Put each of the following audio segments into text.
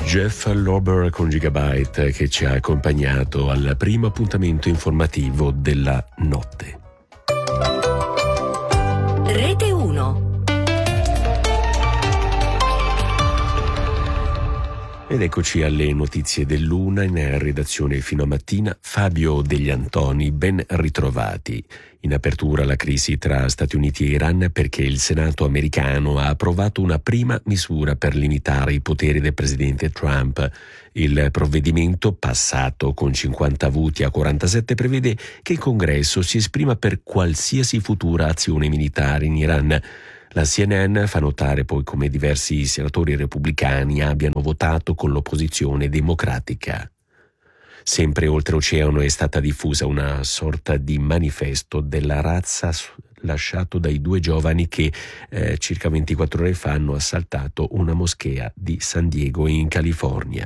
Jeff Lorber con Gigabyte, che ci ha accompagnato al primo appuntamento informativo della notte. Rete 1. Ed eccoci alle notizie dell'una. In redazione fino a mattina Fabio Degli Antoni, ben ritrovati. In apertura la crisi tra Stati Uniti e Iran perché il Senato americano ha approvato una prima misura per limitare i poteri del presidente Trump. Il provvedimento, passato con 50 voti a 47, prevede che il Congresso si esprima per qualsiasi futura azione militare in Iran. La CNN fa notare poi come diversi senatori repubblicani abbiano votato con l'opposizione democratica. Sempre oltreoceano è stata diffusa una sorta di manifesto della razza lasciato dai due giovani che circa 24 ore fa hanno assaltato una moschea di San Diego in California.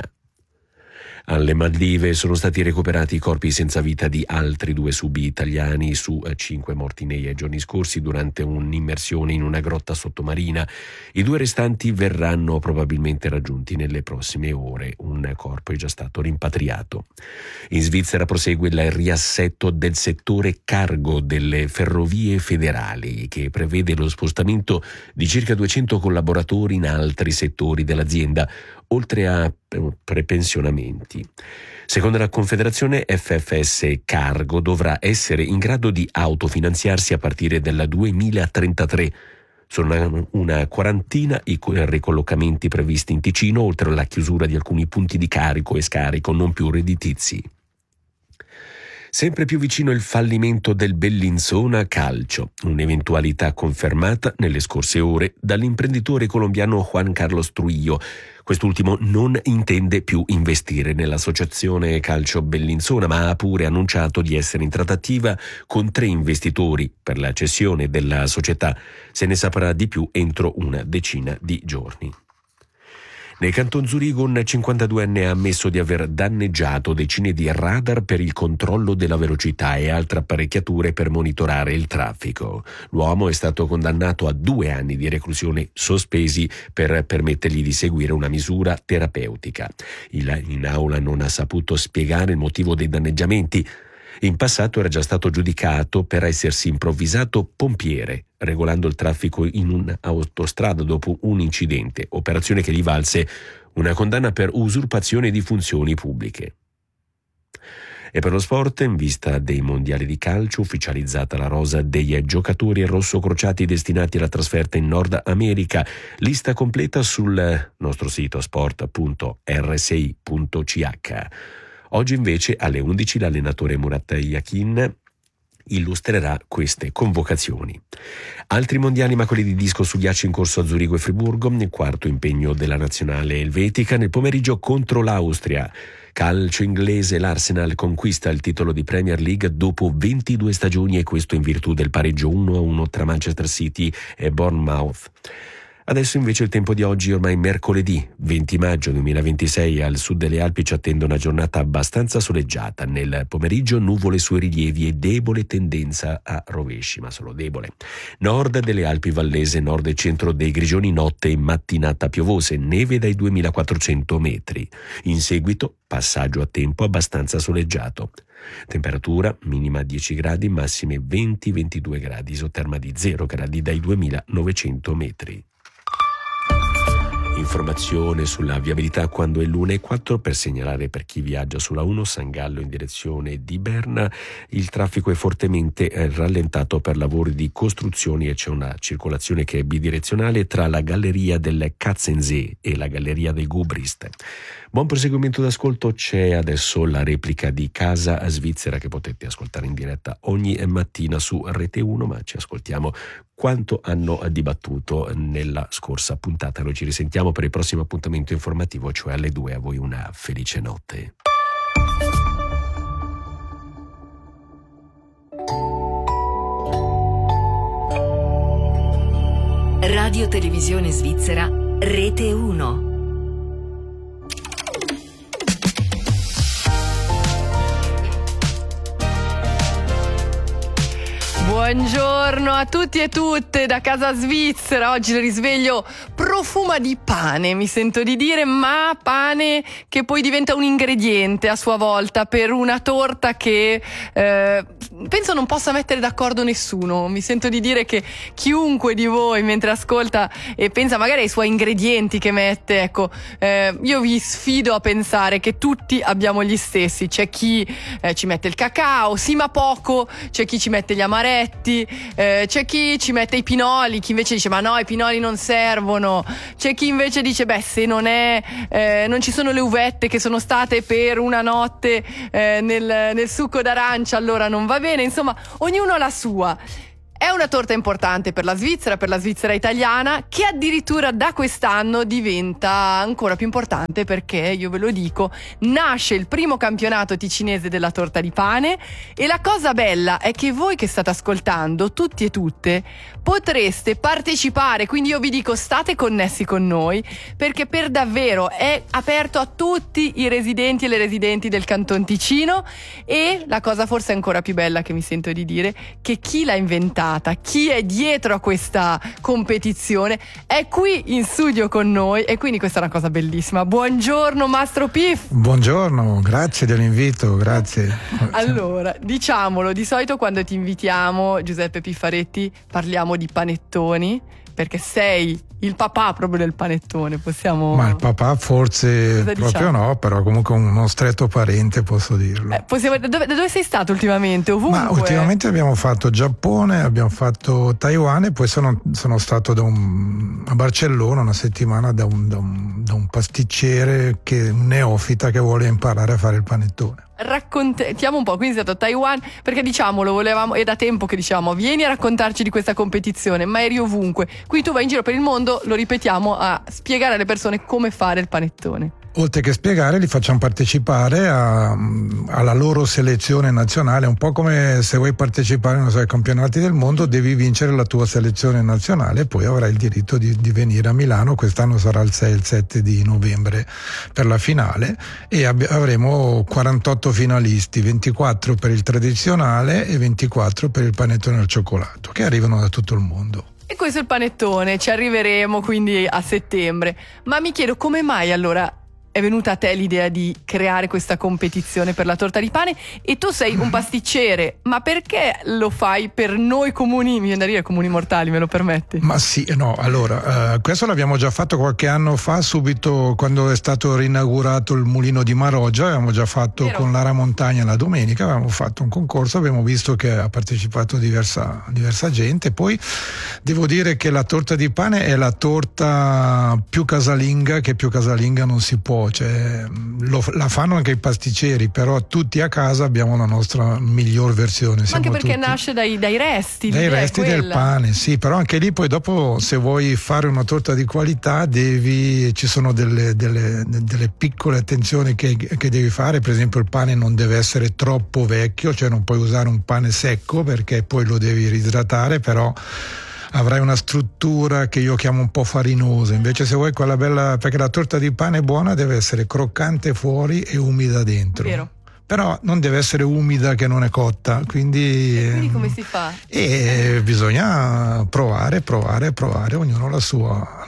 Alle Maldive sono stati recuperati i corpi senza vita di altri 2 subi italiani su 5 morti nei giorni scorsi durante un'immersione in una grotta sottomarina. I 2 restanti verranno probabilmente raggiunti nelle prossime ore. Un corpo è già stato rimpatriato. In Svizzera prosegue il riassetto del settore cargo delle ferrovie federali, che prevede lo spostamento di circa 200 collaboratori in altri settori dell'azienda, oltre a prepensionamenti. Secondo la Confederazione, FFS Cargo dovrà essere in grado di autofinanziarsi a partire dal 2033. Sono una quarantina i ricollocamenti previsti in Ticino, oltre alla chiusura di alcuni punti di carico e scarico non più redditizi. Sempre più vicino il fallimento del Bellinzona Calcio, un'eventualità confermata nelle scorse ore dall'imprenditore colombiano Juan Carlos Trujillo. Quest'ultimo non intende più investire nell'associazione Calcio Bellinzona, ma ha pure annunciato di essere in trattativa con 3 investitori per la cessione della società. Se ne saprà di più entro una decina di giorni. Nel Canton Zurigo un 52enne ha ammesso di aver danneggiato decine di radar per il controllo della velocità e altre apparecchiature per monitorare il traffico. L'uomo è stato condannato a 2 anni di reclusione sospesi per permettergli di seguire una misura terapeutica. In aula non ha saputo spiegare il motivo dei danneggiamenti. In passato era già stato giudicato per essersi improvvisato pompiere, regolando il traffico in un'autostrada dopo un incidente, operazione che gli valse una condanna per usurpazione di funzioni pubbliche. E per lo sport, in vista dei mondiali di calcio, ufficializzata la rosa dei giocatori rosso-crociati destinati alla trasferta in Nord America, lista completa sul nostro sito sport.rsi.ch. Oggi invece alle 11 l'allenatore Murat Yakin illustrerà queste convocazioni. Altri mondiali ma quelli di disco su ghiaccio in corso a Zurigo e Friburgo, il 4º impegno della nazionale elvetica nel pomeriggio contro l'Austria. Calcio inglese, l'Arsenal conquista il titolo di Premier League dopo 22 stagioni e questo in virtù del pareggio 1-1 tra Manchester City e Bournemouth. Adesso invece il tempo di oggi, ormai mercoledì 20 maggio 2026, al sud delle Alpi ci attende una giornata abbastanza soleggiata. Nel pomeriggio nuvole sui rilievi e debole tendenza a rovesci, ma solo debole. Nord delle Alpi Vallese, nord e centro dei Grigioni, notte e mattinata piovose, neve dai 2400 metri. In seguito passaggio a tempo abbastanza soleggiato. Temperatura minima 10 gradi, massime 20-22 gradi, isoterma di 0 gradi dai 2900 metri. Informazione sulla viabilità quando è l'1:04 per segnalare per chi viaggia sulla 1 San Gallo in direzione di Berna. Il traffico è fortemente rallentato per lavori di costruzioni e c'è una circolazione che è bidirezionale tra la galleria del Katzensee e la galleria del Gubrist. Buon proseguimento d'ascolto, c'è adesso la replica di Casa Svizzera che potete ascoltare in diretta ogni mattina su Rete 1, ma ci ascoltiamo quanto hanno dibattuto nella scorsa puntata. Noi ci risentiamo per il prossimo appuntamento informativo, cioè alle 2. A voi una felice notte. Radio Televisione Svizzera, Rete 1. Buon buongiorno a tutti e tutte da casa svizzera. Oggi il risveglio profuma di pane, mi sento di dire, ma pane che poi diventa un ingrediente a sua volta per una torta che penso non possa mettere d'accordo nessuno. Mi sento di dire che chiunque di voi mentre ascolta e pensa magari ai suoi ingredienti che mette, ecco, io vi sfido a pensare che tutti abbiamo gli stessi. C'è chi ci mette il cacao, sì ma poco, c'è chi ci mette gli amaretti, c'è chi ci mette i pinoli, chi invece dice ma no, i pinoli non servono, c'è chi invece dice beh, se non ci sono le uvette che sono state per una notte nel succo d'arancia, allora non va bene. Insomma, ognuno ha la sua. È una torta importante per la Svizzera italiana, che addirittura da quest'anno diventa ancora più importante perché, io ve lo dico, nasce il primo campionato ticinese della torta di pane e la cosa bella è che voi che state ascoltando, tutti e tutte, potreste partecipare, quindi io vi dico state connessi con noi perché per davvero è aperto a tutti i residenti e le residenti del Canton Ticino e la cosa forse ancora più bella che mi sento di dire, che chi l'ha inventata, chi è dietro a questa competizione è qui in studio con noi e quindi questa è una cosa bellissima. Buongiorno Mastro Piff. Buongiorno, grazie dell'invito, grazie. Allora, diciamolo, di solito quando ti invitiamo, Giuseppe Piffaretti, parliamo di panettoni perché sei il papà proprio del panettone, possiamo... Ma il papà forse proprio diciamo? No, però comunque uno stretto parente, posso dirlo. Dove sei stato ultimamente? Ovunque? Ma ultimamente abbiamo fatto Giappone, abbiamo fatto Taiwan e poi sono stato a Barcellona una settimana da un pasticcere, un neofita che vuole imparare a fare il panettone. Raccontiamo un po', quindi sei stato a Taiwan perché diciamolo, volevamo, è da tempo che diciamo vieni a raccontarci di questa competizione, ma eri ovunque, qui tu vai in giro per il mondo, lo ripetiamo, a spiegare alle persone come fare il panettone. Oltre che spiegare, li facciamo partecipare alla loro selezione nazionale, un po' come se vuoi partecipare ai campionati del mondo, devi vincere la tua selezione nazionale e poi avrai il diritto di venire a Milano. Quest'anno sarà il 6 e il 7 di novembre per la finale e avremo 48 finalisti, 24 per il tradizionale e 24 per il panettone al cioccolato, che arrivano da tutto il mondo. E questo è il panettone, ci arriveremo quindi a settembre. Ma mi chiedo come mai allora è venuta a te l'idea di creare questa competizione per la torta di pane e tu sei un pasticcere, ma perché lo fai per noi comuni, mi viene da dire comuni mortali, me lo permetti? Ma sì, no, allora, questo l'abbiamo già fatto qualche anno fa, subito quando è stato rinaugurato il mulino di Maroggia, avevamo già fatto con l'Ara Montagna la domenica, avevamo fatto un concorso, abbiamo visto che ha partecipato diversa gente, poi devo dire che la torta di pane è la torta più casalinga, che più casalinga non si può. Cioè, la fanno anche i pasticceri, però tutti a casa abbiamo la nostra miglior versione. Ma anche perché nasce dai resti del pane, sì, però anche lì poi dopo se vuoi fare una torta di qualità ci sono delle piccole attenzioni che devi fare. Per esempio il pane non deve essere troppo vecchio, cioè non puoi usare un pane secco perché poi lo devi riidratare, però avrai una struttura che io chiamo un po' farinosa. Invece se vuoi quella bella, perché la torta di pane buona deve essere croccante fuori e umida dentro. Vero. Però non deve essere umida che non è cotta, quindi come si fa? E bisogna provare, ognuno ha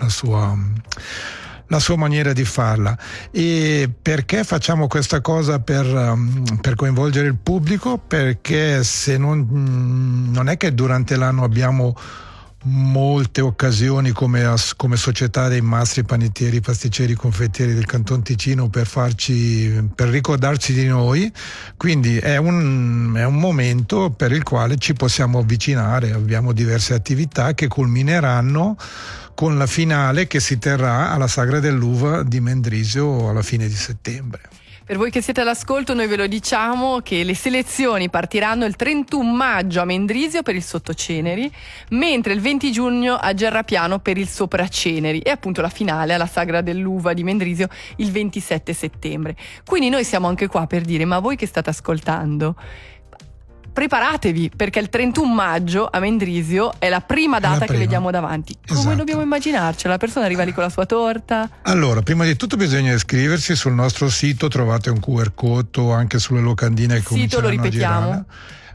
la sua maniera di farla. E perché facciamo questa cosa per coinvolgere il pubblico? Perché se non è che durante l'anno abbiamo molte occasioni come società dei mastri panettieri, pasticceri, confettieri del Canton Ticino per ricordarci di noi, quindi è un momento per il quale ci possiamo avvicinare. Abbiamo diverse attività che culmineranno con la finale che si terrà alla Sagra dell'Uva di Mendrisio alla fine di settembre. Per voi che siete all'ascolto, noi ve lo diciamo che le selezioni partiranno il 31 maggio a Mendrisio per il sottoceneri, mentre il 20 giugno a Gerrapiano per il sopraceneri e appunto la finale alla Sagra dell'Uva di Mendrisio il 27 settembre. Quindi noi siamo anche qua per dire, ma voi che state ascoltando, preparatevi, perché il 31 maggio a Mendrisio è la prima data che vediamo davanti. Come esatto. Dobbiamo immaginarcela? La persona arriva lì con la sua torta? Allora, prima di tutto bisogna iscriversi sul nostro sito, trovate un QR code o anche sulle locandine che sito lo ripetiamo?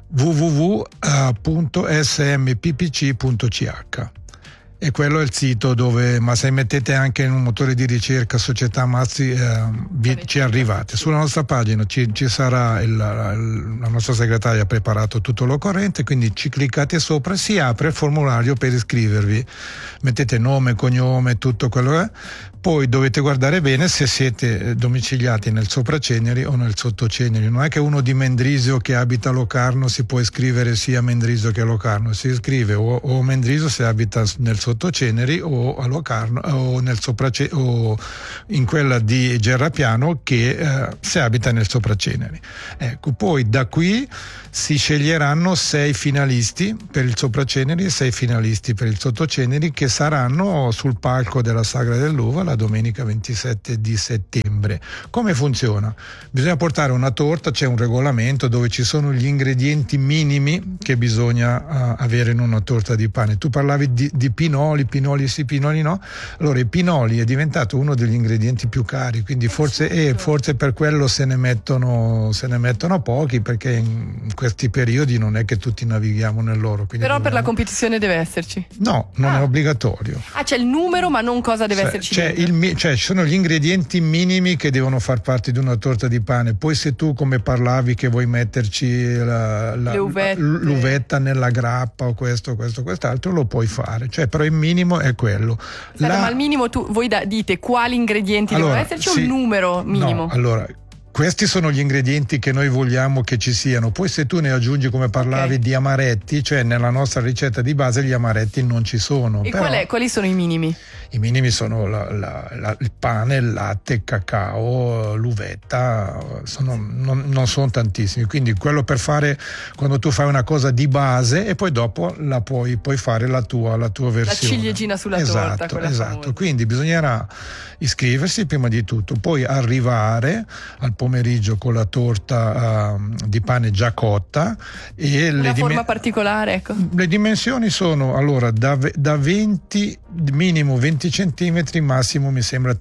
www.smppc.ch. E quello è il sito dove, ma se mettete anche in un motore di ricerca Società Mazzi ci arrivate. Sulla nostra pagina ci sarà la nostra segretaria ha preparato tutto l'occorrente, quindi ci cliccate sopra, si apre il formulario per iscrivervi, mettete nome, cognome, tutto quello che è. Poi dovete guardare bene se siete domiciliati nel Sopraceneri o nel Sottoceneri. Non è che uno di Mendrisio che abita a Locarno si può iscrivere sia a Mendrisio che a Locarno, si iscrive o a Mendrisio se abita nel Sottoceneri o a Locarno o nel o in quella di Gerrapiano che se abita nel Sopraceneri. Ecco, poi da qui si sceglieranno 6 finalisti per il Sopraceneri e 6 finalisti per il Sottoceneri che saranno sul palco della Sagra dell'Uva la domenica 27 di settembre. Come funziona? Bisogna portare una torta, c'è un regolamento dove ci sono gli ingredienti minimi che bisogna avere in una torta di pane. Tu parlavi di pinoli sì, pinoli no. Allora i pinoli è diventato uno degli ingredienti più cari, quindi forse per quello se ne mettono pochi, perché in questi periodi non è che tutti navighiamo nell'oro. Però per la competizione deve esserci? No, non è obbligatorio. C'è il numero ma non cosa deve esserci? Ci sono gli ingredienti minimi che devono far parte di una torta di pane. Poi se tu, come parlavi, che vuoi metterci l'uvetta nella grappa o questo, quest'altro, lo puoi fare. Però il minimo è quello. Ma al minimo voi dite quali ingredienti devono esserci o il numero minimo? No, allora questi sono gli ingredienti che noi vogliamo che ci siano. Poi se tu ne aggiungi, come parlavi, di amaretti, cioè nella nostra ricetta di base gli amaretti non ci sono. E quali sono i minimi? I minimi sono il pane, il latte, il cacao, l'uvetta, non sono tantissimi. Quindi quello per fare, quando tu fai una cosa di base e poi dopo la puoi fare la tua versione. La ciliegina sulla torta. Esatto. Quindi bisognerà iscriversi prima di tutto, poi arrivare al pomeriggio con la torta di pane già cotta e una forma particolare, ecco. Le dimensioni sono allora da 20 minimo 20 centimetri, massimo mi sembra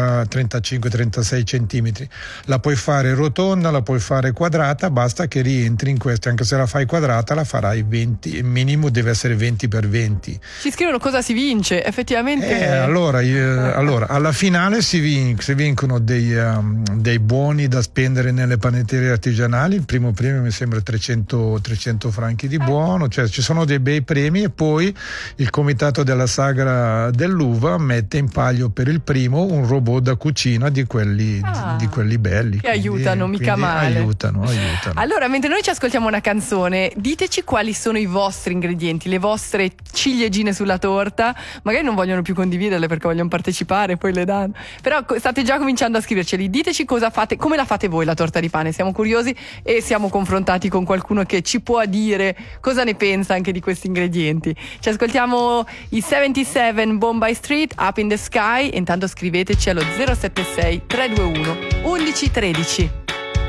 35-36 centimetri. La puoi fare rotonda, la puoi fare quadrata, basta che rientri in questo. Anche se la fai quadrata la farai 20, il minimo deve essere 20 per 20. Ci scrivono cosa si vince effettivamente. Allora alla finale si vincono dei buoni da spendere nelle panetterie artigianali. Il primo premio mi sembra 300 franchi di buono, cioè ci sono dei bei premi, e poi il comitato della Sagra dell'Uva mette in palio per il primo un robot da cucina di quelli belli che aiutano, mica male. Aiutano. Allora, mentre noi ci ascoltiamo una canzone, diteci quali sono i vostri ingredienti, le vostre ciliegine sulla torta. Magari non vogliono più condividerle perché vogliono partecipare, poi le danno, però state già cominciando a scriverceli. Diteci cosa fate, come la fate voi la torta di pane, siamo curiosi e siamo confrontati con qualcuno che ci può dire cosa ne pensa anche di questi ingredienti. Ci ascoltiamo i 77 Bombay Street, Up in the Sky, e intanto scriveteci allo 076 321 1113.